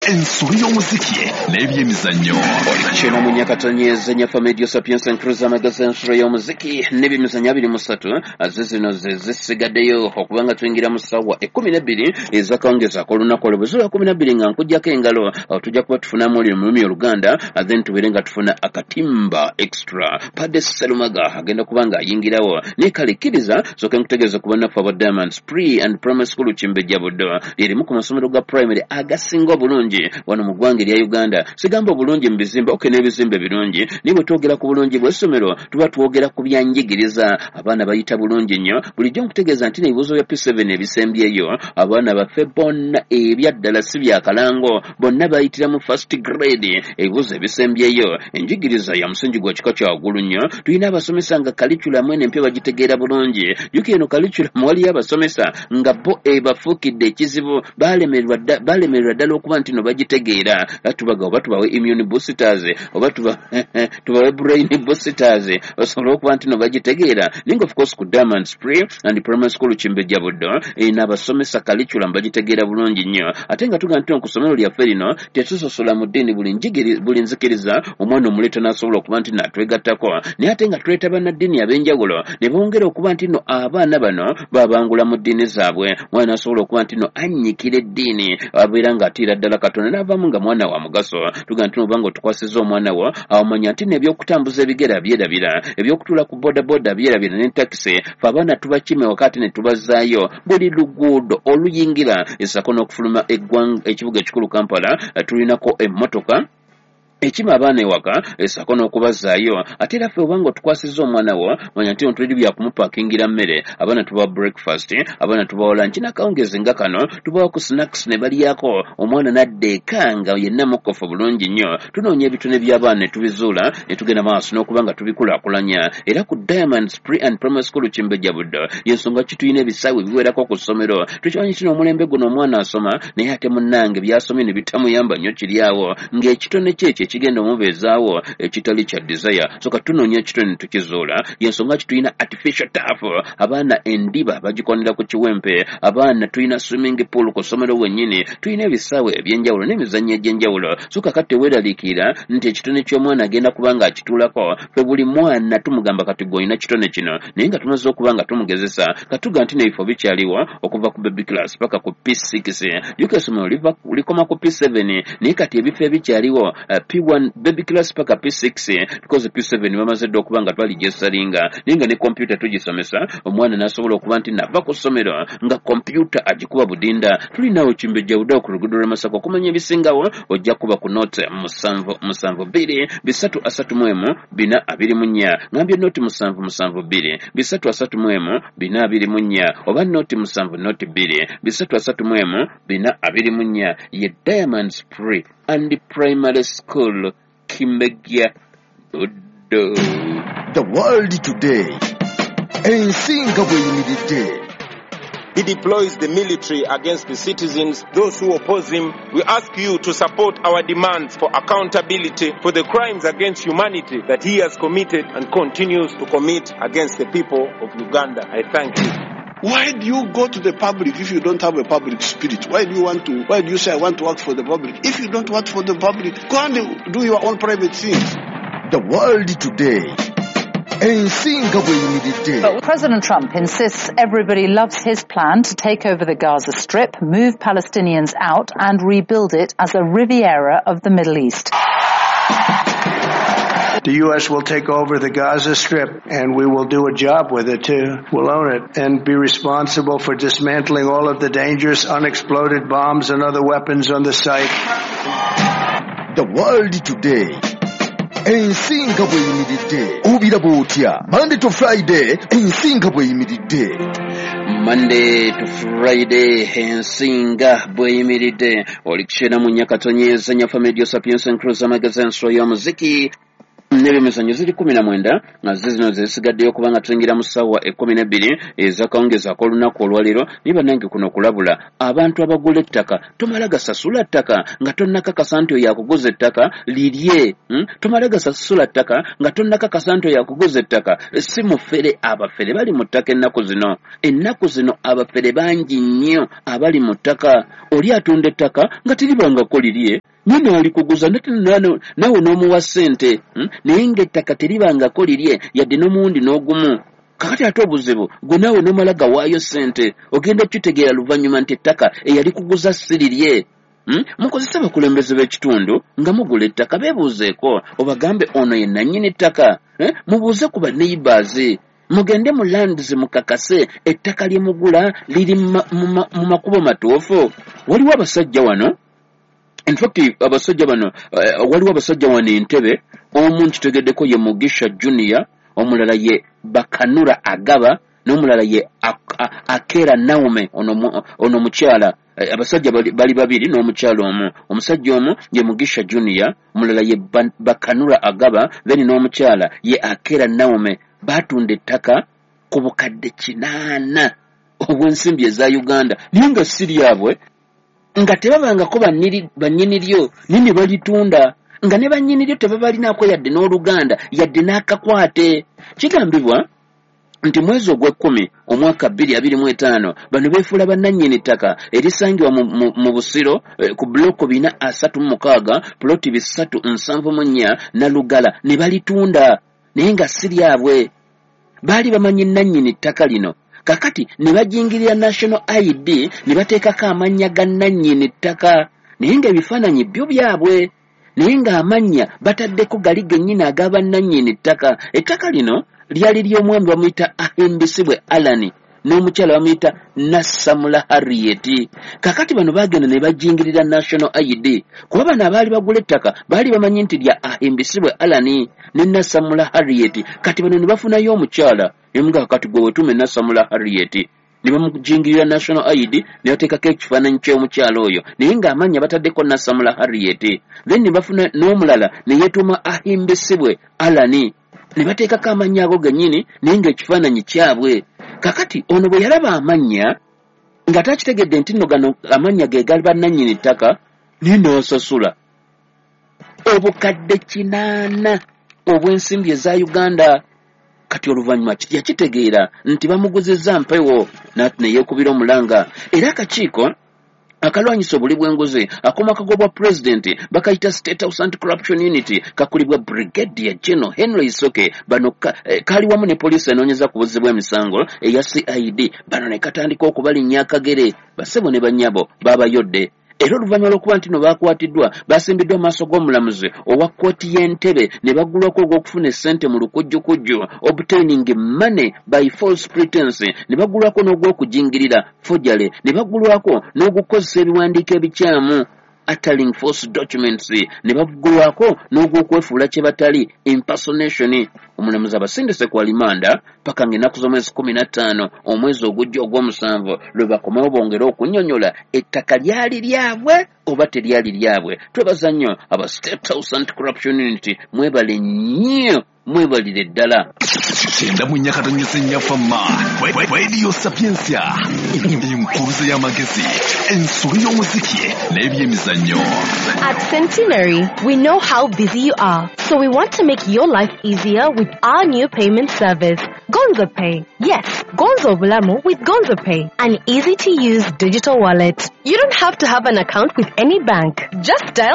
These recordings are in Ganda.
ensolo y'omuziki n'ebyemizannyo kino munyakatonyeza nyafa medio sapiens encruza magazine ensolo y'omuziki n'ebyemizannyo 23 aze zino zisigaddeyo okubanga tuyingira mu ssaawa 12 ezakawungeza ak'olunaku olwo bwe zula 12 nga nkujjako engalo tujja kuba tufunamu oli mu lulimi oluganda then tubeere nga tufuna akatimba extra Padde Sserumaga agenda kuba nga ayingirawo ne kale kkiriza soke nkutegeeza ku bannaffe aba Diamonds Pre and Primary School Kimbejja Buddo lirimu ku masomero ga primary agasinga obulungi wano mu ggwanga erya Uganda sigamba obulungi mu bizimbe n'ebizimbe birungi naye bwe twogera ku bulungi bw'essomero tuba twogera ku byanjigiriza abaana bayita bulungi nnyo bulijjo nkutegeeza nti n'ebibuuzo bya P7 ebisembyeyo abaana baffe bonna ebyaddala si bya kalango bonna bayitira mu first grade ebibuuzo ebisembyeyo enjigiriza ya musingi gwa kika kya waggulu nnyo tulina abasomesa nga kaliculamu eno empya bagitegeera bulungi jjukira eno kaliculamu waliyo abasomesa nga bo ebafuukidde ekizibu baalemererwa ddala okuba nti no bagitegeera tubaga oba tubawe immune boosters oba tubawe brain boosters basobole okuba nti no bagitegeera ninga of course ku Diamonds Pre and Primary School Kimbejja Buddo n'abasomesa curriculum bagitegeera bulungi nnyo ate nga tuga nti ku ssomero lyaffe lino tetusosola mu ddiini buli nzikiriza omwana omuleeta n'asobola okuba nti natwegattako naye ate nga tuleeta bannaddiini ab'enjawulo ne bongera okuba nti no abaana bano babangula mu ddiini zaabwe mwana asobola okuba nti no annyikira eddiini abeera ng'atiira ddala Katonda n'avaamu nga mwana wa mugaso tuga nti noba nga otukwasizza omwana wo awamanya nti n'ebyokutambuza ebigere abyerabira ebyokutuula ku bodaboda abyerabira ne takisi fe abaana tubakime wakati ne tubazaayo buli luguudo oluyingira essako n'okufuluma ekibuga ekikulu Kampala tulinako emmotoka ekima abaana ewaka essako n'okubazaayo ate era ffe obanga otukwasizza omwana wo manya nti ontuliri bya kumupaakingira mmere abaana tubawa breakfast abaana tubawa lunch n'akawungezi nga kano tubawa ku snacks ne balyako omwana n'adda eka nga yenna mukofu bulungi nnyo tunoonya ebitone by'abaana ne tubizuula ne tugenda maaso n'okuba nga tubikulaakulanya era ku Diamonds Pre and Primary School Kimbejja Buddo y'ensonga ki tulina ebisaawe biwerako ku ssomero tukimanyi kino omulembe guno omwana asoma naye ate munnange byasomye ne bitamuyamba nnyo kiryawo ng'ekitone kyekyo ekigenda omubeezaawo ekitali kya desire soka tunoonya ekitone tukizuula y'ensonga ki tulina artificial turf abaana endiba bagikonera ku kiwempe abaana tulina swimming pool ku ssomero wennyini tulina ebisaawe eby'enjawulo n'emizannyo egy'enjawulo soka kati teweeraliikirira nti ekitone ky'omwana agenda kuba nga akituulako fe buli mwana tumugamba kati gwe olina kitone kino naye nga tumaze okuba nga tumugezesa katuga nti n'ebifo bikyaliwo okuva ku baby class paka ku P6 yuko essomero likoma ku P7 naye kati ebifo ebikyaliwo P1 baby class paka P6 because P7 bamaze dda okuba nga twalijesalinga naye nga ne computer tugisomesa omwana n'asobola okuba nti nava ku ssomero nga computer agikuba budinda tulinawo Kimbejja Buddo ku luguudo lw'e Masaka okumanya ebisingawo ojja kuba ku note 772 ngambye noti 772 334 oba noti 7 ye Diamonds Pre and Primary School Kimbejja Buddo. The world today ensinga bweyimiridde. He deploys the military against the citizens, those who oppose him. We ask you to support our demands for accountability for the crimes against humanity that he has committed and continues to commit against the people of Uganda. I thank you. Why do you go to the public if you don't have a public spirit? Why do you say I want to work for the public? If you don't work for the public, go and do your own private things. The world today. But President Trump insists everybody loves his plan to take over the Gaza Strip, move Palestinians out, and rebuild it as a Riviera of the Middle East. The U.S. will take over the Gaza Strip, and we will do a job with it, too. We'll own it and be responsible for dismantling all of the dangerous unexploded bombs and other weapons on the site. The world today. Ensinga bweyimiridde obira bw'otya Monday to Friday ensinga bweyimiridde. Monday to Friday ensinga bweyimiridde oli kukyera mu Nyakatonyeza nyafa medio sapiens encruza magazine ensolo y'omuziki n'ebyemizannyo ziri 19 nga zino zisigaddeyo kubanga tuyingira mu ssaawa 12 ez'akawungeezi ak'olunaku olwaleero niba nange kuno kulabula abantu abagula ettaka tomala gasasula ttaka nga tonnakakasa nti oyo akuguza ettaka lirye tomala gasasula ttaka nga tonnakakasa nti oyo akuguza ettaka si mufere abafere bali mu ttaka ennaku zino abafere bangi nnyo abali mu ttaka oli atunda ettaka nga teribangako lirye nyine alikuguza nawe n'omuwa ssente naye ng'ettaka teribangako lirye yadde n'omuwundi n'ogumu kakati ate obuzibu gwe naawe n'omala gawaayo ssente ogenda kitegeera luvannyuma nti ettaka eyali kuguza si lirye mukozesa abakulembeze b'ekitundu nga mugula ettaka beebuuzeeko obagambe ono ye nannyini ettaka mubuuze ku baneighbours mugende mu lands mukakase ettaka lye mugula liri mu makubo matuufu waliwo abasajja wano in fact abasajja bano waliwo abasajja wano Entebbe omu nkitegeddeko ye Mugisha Junior omulala ye Bakanura Agaba n'omulala ye Akera Naume ono mukyala abasajja bali babiri n'omukyala omu omusajja omu ye Mugisha Junior omulala ye Bakanura Agaba then n'omukyala ye Akera Naume batunda ettaka ku bukadde 8 obw'ensimbi eza Uganda naye nga si lyabwe nga tebabangako bannyini lyo nini balitunda nga ne bannyini lyo tebabalinaako yadde n'Oluganda yadde n'akakwate kigambibwa nti mwezi ogw'ekkumi omwaka 2025 bano beefuula bannannyini ttaka erisangibwa mu Busiro ku buloko 436 puloti 374 na Lugala ne balitunda naye nga si lyabwe baali bamanyi nannyini ttaka lino kakati ne bajingirira National ID ne bateekako amannya ga nannyini ttaka naye ng'ebifaananyi byo byabwe naye ng'amannya bataddeko gali gennyini ag'abannannyini ttaka ettaka lino lyali ly'omwami bamuyita Ahimbisibwe Alani n'omukyala bamuyita Nassamula Harriet kakati bano bagenda ne bajingirira National ID kuba bano abaali bagula ettaka baali bamanyi nti lya Ahimbisibwe Alani ne Nassamula Harriet kati bano ne bafunayo omukyala emuga kati gwe wetume Nassamula Harriet ne bamujingirira National ID ne bateekako ekifaananyi ky'omukyala oyo naye ng'amannya bataddeko Nassamula Harriet then ne bafuna n'omulala ne yeetuuma Ahimbisibwe Alani ne bateekako amannya ago gennyini naye ng'ekifaananyi kyabwe kakati ono bwe yalaba amannya nga takitegedde nti nno gano amannya ge gali bannannyini ttaka naye n'osasula obukadde 8 obw'ensimbi eza Uganda kati oluvannyuma yakitegeera nti bamuguzizza mpewo n'ati ne yeekubira omulanga era akakiiko akalwanyisa obuli bw'enguzi akomakago bwa pulezidenti bakayita State House Anti-Corruption Unity kakulibwa Brigadier General Henry Isoke bano kali wamu ne poliisi enoonyeza ku buzzi bw'emisango eya CID bano ne katandika okubalinnya akagere basebo ne bannyabo babayodde era oluvannyuma lw'okuba nti no baakwatiddwa basimbiddwa maaso g'omulamuzi owa kkooti y'Entebbe ne baggulwako ogw'okufuna essente mu lukujjukujju obtaining money by false pretense ne baggulwako n'ogw'okujingirira forgery ne baggulwako n'ogukozesa ebiwandiiko ebikyamu uttering false documents ne baggulwako n'ogw'okwefuula kye batali impersonation omulamuzi abasindise ku alimanda paka ng'ennaku z'omwezi 15 omwezi ogujja ogw'omusanvu lwe bakomewo bongera okunnyonnyola ettaka lyali lyabwe oba teryali lyabwe twebaza nnyo aba State House Anti-Corruption Unity mwebale nnyo mwebalire ddala kyenda mu nnyakatonyesa ennyafamma Radio Sapiensia enkuluze y'amagezi ensobi y'omuziki n'ebyemizannyo. At Centenary, we know how busy you are, so we want to make your life easier with our new payment service, Gonzo Pay. Yes, Gonzo Bulamu with Gonzo Pay, an easy-to-use digital wallet. You don't have to have an account with any bank. Just dial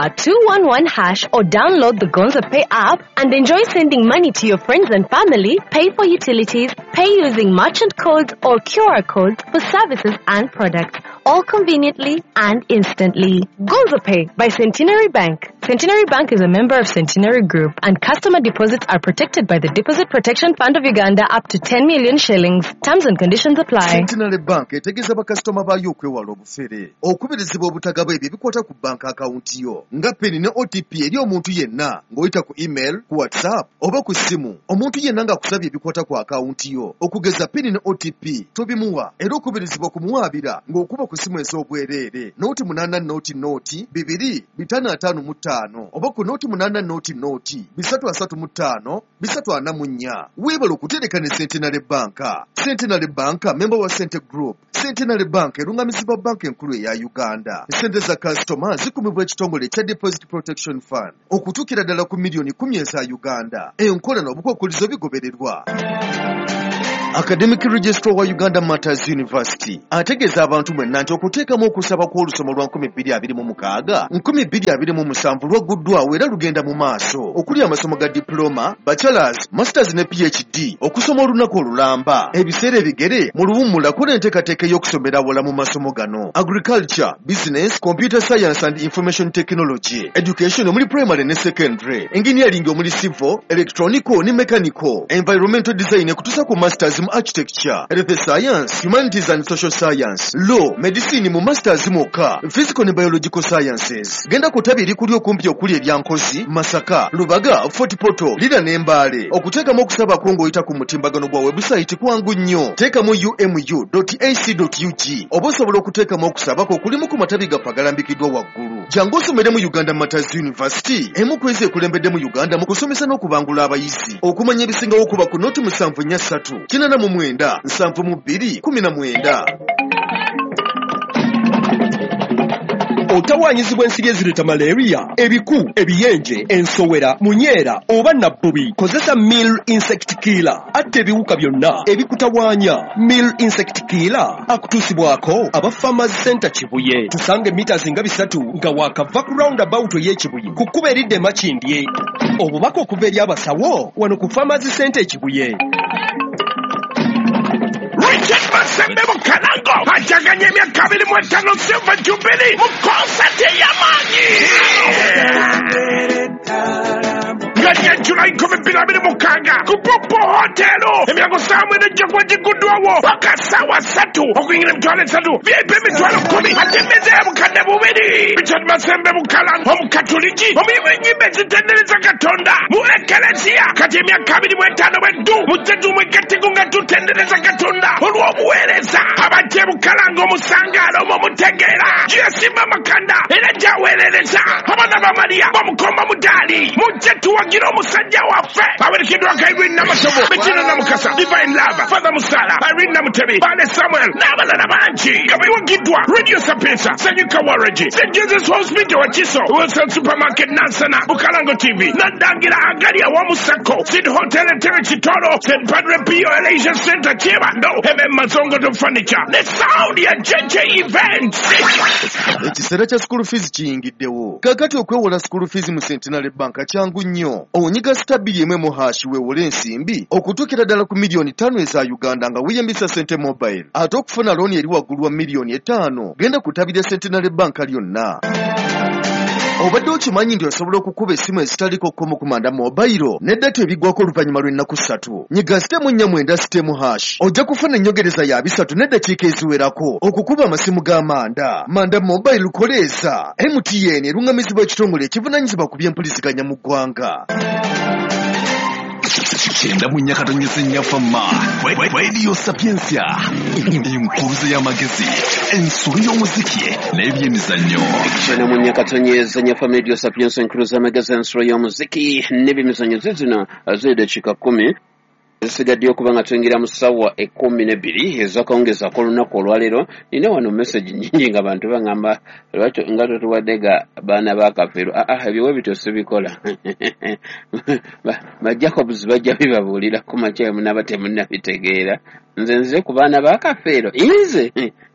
*211# or download the Gonzo Pay app and enjoy sending money to your friends and family, pay for utilities, pay using merchant codes or QR codes for services and products, all conveniently and instantly. Gonzo Pay by Centenary Bank. Centenary Bank is a member of Centenary Group, and customer deposits are protected by the Deposit Protection Fund of Uganda up to 10 million shillings. Terms and conditions apply. Centenary Bank etegeeza bakasitoma baayo okwewala obufere okubirizibwa obutagaba ebyo ebikwata ku bank akawunti yo nga peni ne OTP eri omuntu yenna ng'oyita ku email, ku WhatsApp oba ku ssimu. Omuntu yenna ng'akusabye ebikwata ku akawunti yo okugeza peni ne OTP tobimuwa era okubirizibwa kumuwaabira ng'okuba ku ssimu ez'obwereere nooti 8 nooti 2 255 5 oba ku noti 8 noti 335 344. Weebale okutereka ne Centenary Bank. Centenary Bank member wa Cente Group. Centenary Bank erungamizibwa banka enkulu eya Uganda. Sente za customer zikumibwa ekitongole kya Deposit Protection Fund okutuukira ddala ku miliyoni 10 eza Uganda. Enkola n'obukwakkulizo bigobererwa. Academic Registrar wa Uganda Matters University ategeeza abantu mwenna nti okuteekamu okusaba kw'olusoma lwa 2026 2027 lwaguddwawo era lugenda mu maaso okuli amasomo ga diploma, bachelors, masters ne PhD okusoma olunaku olulamba ebiseera ebigere mu luwummula kola enteekateeka y'okusomera awala mu masomo gano agriculture, business, computer science and information technology, education omuli primary ne secondary, engineering omuli civil, electronical ne mechanical, environmental design kutuusa ku masters mu architecture, health science, humanities and social science, law, medicine mu masters moka, physical ne biological sciences. Genda ku ttabi erikuli okumpi okuli Eryankozi, Masaka, Lubaga, Fort Portal, Lira ne Mbale. Okuteekamu okusaba kwo ng'oyita ku mutimbagano gwa website kwangu nnyo. Teekamu umu.ac.ug oba osobola okuteekamu okusaba kwo kulimu ku matabi gaffe agalambikiddwa waggulu. Jangu osomere mu Uganda Matters University, emu ku ezo ekulembedde mu Uganda mu kusomesa n'okubangula abayizi. Okumanya ebisingawo okuba ku noti 743 89 72 Otawanyizibwa ensiri ezireta malaria, ebiku, ebiyenje, ensowera, munyera oba nabbubi. Kozesa Mill Insect Killer. Atta ebiwuka byonna ebikutawanya. Mill Insect Killer akutuusibwako aba Farmers Center Kibuye. Tusange meters nga 3 nga wakava ku roundabout y'Ekibuye ku kkubo eridde Makindye. Obubaka okuva eri abasawo wano ku Farmers Center Kibuye. Richard Masembe Mukanango ajaganye emyaka 25 Silver Jubilee mu konsati y'amaanyi nganya July 2026 ku Popo Hotel emyango samwe nejja kuba giguddwawo paka ssaawa 3 okuyingira emitwalo 3 VIP emitwalo 10 ate emmeeza ya bukadde 2. Richard Masembe Mukanango omukatuliki omuyimu ennyimba ezitendereza Katonda mu ekelesiya kati emyaka 25 bweddu mujja tumwegatteko nga tutendereza Katonda olw'obuweereza abajje Bukalanga omusangaalo omutegeera gyesimba makanda era gyaweerereza abaana ba Mariya bamukomba mudaali mujje tuwagira omusajja waffe awerekeddwako Irene Namatobo, Bettina Namukasa, Divine Love, Father Musala, Irene Namutebi, Bale Samuel n'abalala bangi nga bayiwagiddwa Radio Sapienza, Sanyuka Waragi, St. Jesus Hospital wa Kiso, Wilson Supermarket Nansana, Bukalango TV, Nandangira Agaria wa Musako, Sid Hotel Tere Kitoro, St. Padre Pio Elijah Center Chibando, Mazongo to Furniture, the sound ya JJ Events. Ekiseera kya school fees kiyingiddewo. Kakati okwewola school fees mu Centenary Bank kyangu nnyo. Onyiga stabili emwe mu hash weewole ensimbi okutuukira ddala ku miliyoni 5 eza Uganda nga weeyambisa Sente Mobile. Ate okufuna looni eri waggulu wa miliyoni 5 genda ku ttabi lya Centenary Bank lyonna. Obadde okimanyi nti osobola okukuba essimu ezitaliko kkomo ku Manda Mobile ne data ebiggwako oluvannyuma lw'ennaku 3. Nyiga *4 sitemu hash ojja kufuna ennyongereza ya 3 n'eddakiika eziwerako okukuba amasimu ga Manda. Manda Mobile koleeza MTN erungamizibwa ekitongole ekivunaanyizibwa ku by'empuliziganya mu ggwanga. Chenda munyakatonyeza ennyafama Radio Sapienza enkuruze y'amagezi ensuru y'omuziki n'ebyemizannyo. Chenda munyakatonyeza ennyafama Radio Sapienza enkuruze y'amagezi ensuru y'omuziki n'ebyemizannyo zino z'eddakiika 10 zisigadde okuba nga tuyingira mu ssaawa 12 ez'akawungezaako olunaku olwaleero. Nina wano message nnyingi nga bantu baŋŋamba nga totuwadde ga baana ba Kafeero. Ebiwe bityo sibikola. Bajacobs bajja bibabuulira ku makya munaba temunnabitegeera. Nze ku baana ba Kafeero nze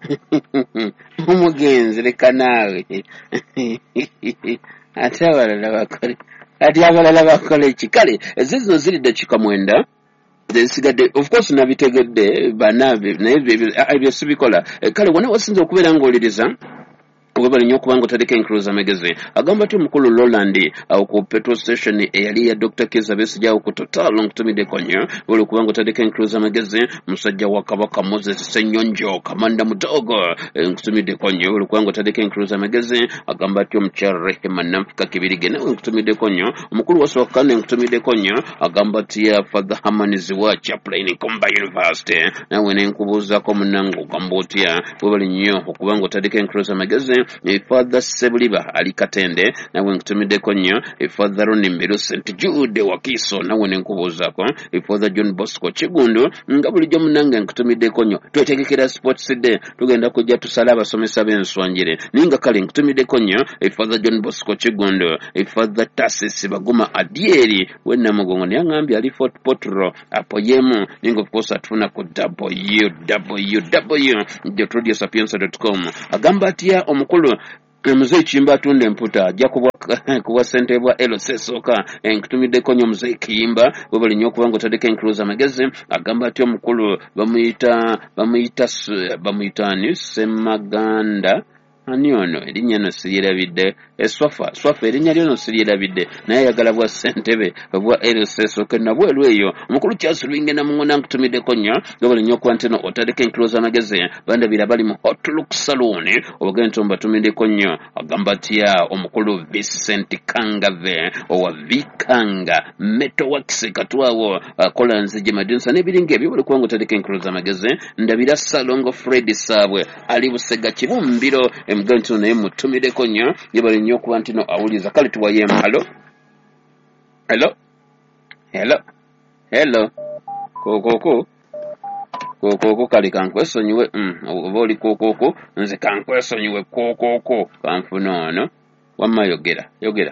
omugenzi leka naawe ate abalala bakole ki kale zizino ziri ddakiika 9 zisigadde of course nabitegedde banabe naye ebyo sibikola kale wona wasinze okubeera ng'oliriza webali nnyo okuba ng'otadeko encruiser magazine agamba ti omukulu Roland awo ku petrol station eyali ya Dr. Kizza Besigye awo ku Total nkutumidde konyo wali okuba ng'otadeko encruiser magazine musajja wa Kabaka Moses Ssenyonjo Kamanda Mudogo nkutumidde konyo wali okuba ng'otadeko encruiser magazine agamba ti omukyala Rehema Namfika Kibirige nawe nkutumidde konyo omukulu wa Swakane nkutumidde konyo agamba ti ya Father Hamani Ziwa Chaplain Komba University nawe nenkubuuzako munange ogamba otya webali nnyo okuba ng'otadeko encruiser magazine Father Sebuliba Ali Katende nawe nkutumiddeko nnyo, Father Ronimbiru St Jude Wakiso nawe nenkubuuzaako, Father John Bosco Kigundu nga bulijjo munange nkutumiddeko nnyo. Twetegekera Sports Day tugenda kujja tusala abasomesa b'enswanjire ninga kale nkutumiddeko nnyo, Father John Bosco Kigundu, Father Tassis Baguma Adieri wenna mugongo niyangambye ali Fort Potro apoyemu ninga kukosa tufuna ku www.radiosapienza.com. agamba atya omukulu Mzee Chimba tunde mputa ajja kuwa sente bwa LC Soka nkutumiddeko nnyo Mzee Kiyimba webali nnyo okuba ng'otadeko enkuluza amagezi. agamba atya omukulu bamuyita ni Semaganda ani ono erinnya no siryerabidde, Swafa erinnya lyo no siryerabidde naye ayagala bwa ssentebe bwa LC Soka nabweru eyo. omukulu Charles Lwinge namungona nkutumiddeko nnyo webali nnyo okuba ntino otadeko enkuluza amagezi bandabira bali mu Hot Look Saloon obagenda mbatumiddeko nnyo. agamba atya omukulu Vincent Kangave owa Vikanga Metal Works Katwawo akola nzije madinsa n'ebiringa ebyo bali kuba ng'otadeko enkuluza amagezi. ndabira Salongo Fred Sabwe ali Busega Kibumbiro emugantino naye mutumiddeko nnyo yebali nnyo okuba ntino awuliza. kale tuwayemu. Hello kokoko kale kankwesonyiwe oba oli kokoko nze kankwesonyiwe kokoko kanfuna ono wamma yogera.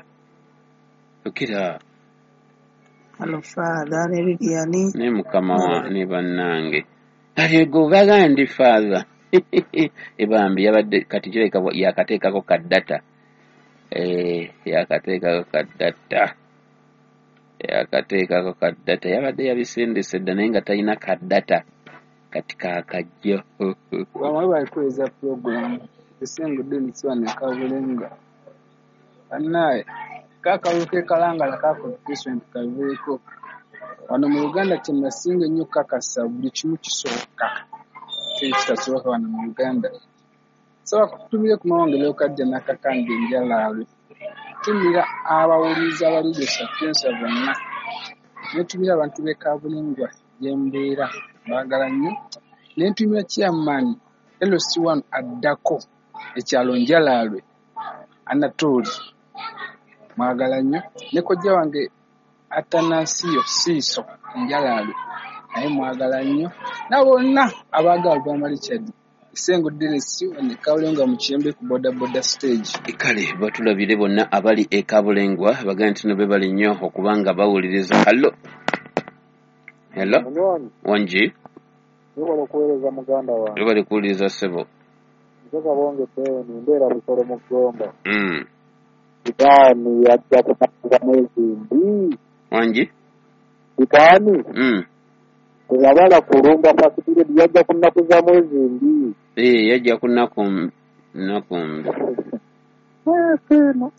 Hello Father ne Lidiani ne mukama wa ne bannange aliyego bagandi Father ebambi yabadde kati kireka yakateekako kaddata yabadde yabisindise dda naye nga talina kaddata kati kakajjo. bamwe balikuweza program esengudde nisiwana kabulenga annaye kakaluke kalangala kakompetition kaveeko wano mu Uganda kyenasinga ennyo kakasa buli kimu kisoboka kitasoboka wano mu Uganda. Saba kutumire ku mawangiro kadde nakakandi enjalaalo tumira abawuliza abalijo Sapienza bonna netumira abantu b'ekabulingwa yembeera baagala nnyo netumira chairman LC1 addako ekyalo Njalaalwe Anatoli mwagala nnyo ne kojja wange Atanasio Siso Njalaalwe naye mwagala nnyo na bonna abaagala Richard Sengo Dennis ne Kabulenga mu Kiyembe ku boda stage. Kale batulabire bonna abali ekabulengwa baganda ntino be bali nnyo okubanga bawuliriza. Hello wanji Nibalo kueleza muganda wange. Bali kuwuliriza sebo. Njoka bonge pewe ni ndera busoro mu Gomba. Itani yajja kunakuza mwezi mbi. Wanji Itani Kulabala kurumba fasitire yajja kunakuza mwezi mbi. Yajja kunakumbi. Seno.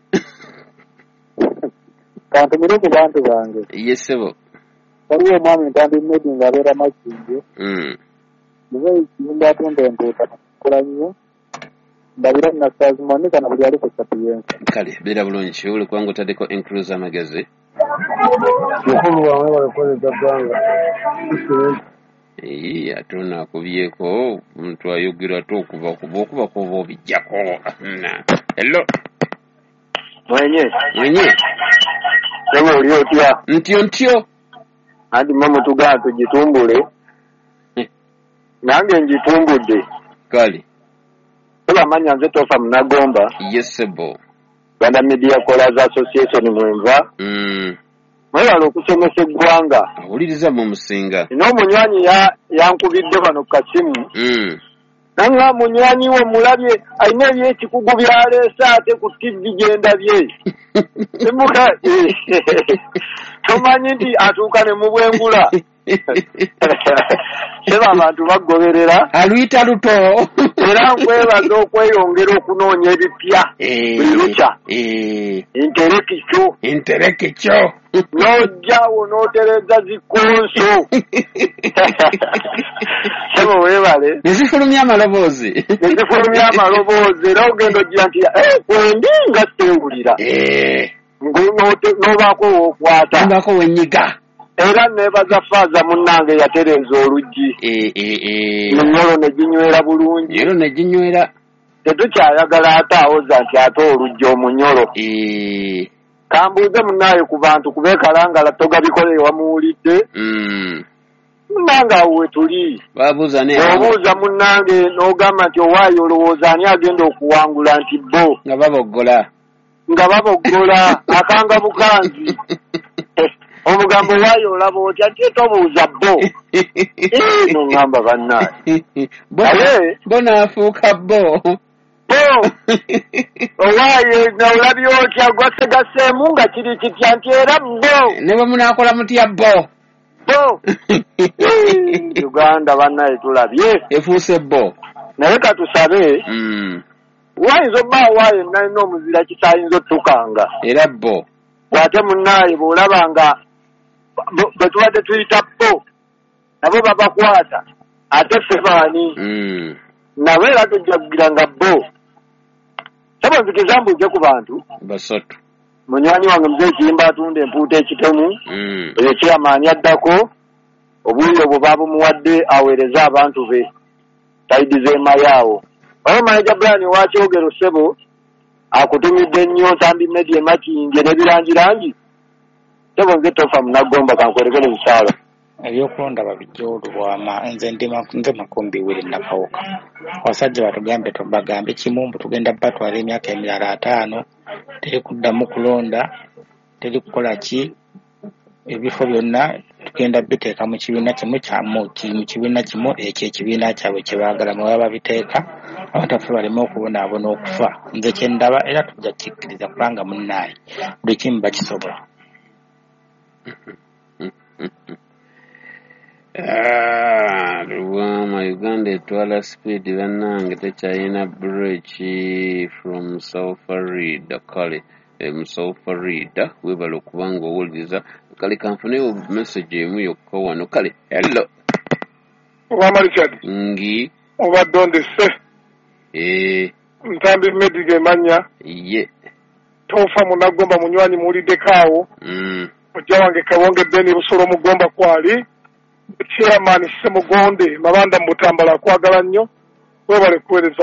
Kantu miroko bantu bange. Yesebo. Waliwo mwami ntandi mmedi ngabeera makinje. Niwe ikiyumba atonda empuuta kukola nnyo. Ndabira nasazimanika na buli ali ku Sapienza. Kale beera bulungi uli kubanga otaddeko enkuluza amagezi. Mukulu wange balekoleza ggwanga. Ate onakubyeko omuntu ayogera te okuba kuba obijjako. Hello Mwenye Sema uli otya? Ntyo Andi mama tugaa tugitumbule. Nange njitumbudde. Kale Ola manya nze tofa Munagomba. Yesebo Uganda Media Callers Association mwenva. Mwebala okusomesa eggwanga. Awuliriza mu musinga. N'omunywanyi yankubidde bano kasimu. Nanga munywanyi we mulabye alina ebyekikugu byaleese ate ku TV gyendabye. Emuka tomanyi nti atuuka ne mu bwengula. Seba abantu bagoberera. Aluyita luto. Era nkwebaza okweyongera okunoonya ebipya. Lucha. Interekikyo. N'ojjawo n'otereza zikonso. Sebo weebale. Nezifulumya amaloboozi. Era ogenda ojjira nti kwendi nga sewulira. N'obaako w'okwata. N'obaako wenyiga. Era nebaza Faaza munnange yatereeza oluggi. Ennyolo ne ginywera bulungi. Ennyolo ne ginywera. tetukyayagala ate awoza nti ate olujja omunyolo kambuuze munnaaye ku bantu kubeekalangala togabikola ewamuwulidde munnange awo we tuli obuuza munnange n'ogamba nti owaayo olowooza ani agenda okuwangula nti bo nga baboggola akanga bukanzi omugambo waayo olaba otya ate tobuuza bo noŋŋamba bannaaye bo naafuuka bo owaaye olabye otya gwasegaseemu nga kiri kitya nti era bo ne bwe munaakola mutya bo Uganda bannaaye tulabye efuuse bo naye katusabe wayinza obbaawo waayo nalina omuzira kitayinza otukanga era bo bw'ate munnaaye bw'olaba nga bwe tubadde tuyita bo nabo babakwata ate ffe baani nabo era tujja kugira nga bo sabo nzikiza mbuuze ku bantu basatu munywanyi wange muzee Kiyimba atunda empuuta ekitemu eyo kyamaani addako obuuyi obwo baabumuwadde aweereze abantu be sayidi z'emayaawo oyo manaja Brian wakyogero ssebo akutumidde nnyo nsambi media emakinge n'ebirangirangi ssebo nze tofa munaggomba kankwerekere ebisaalo ebyokulonda babijja olubwama nze makumbi wiri nakawuka abasajja batugambe tubagambe kimu mbu tugenda batwala emyaka emirala 5 teri kuddamu kulonda teri kukola ki ebifo byonna tugenda biteeka mu kibiina kimu mu kibiina kimu ekyo ekibiina kyabwe kye baagala mwe baba biteeka abantu baffe baleme okubonaabona okufa nze kye ndaba era tujja kikkiriza kubanga munnaayi buli kimu bakisobola Rwama Uganda etwala speed bannange tekyalina bridge from Soufarida kale Soufarida webala okubanga owuliriza kale kanfuneyo message emu yokka wano kale hello Rwama Richard ngi obadde ondese ntambi mediga emanya tofa munaggomba munywanyi muwuliddeko awo ojja wange Kabonge Beni Busolo Mugomba kwali chairman Semugonde Mabanda Mutambala kwagala nnyo webale kuweereza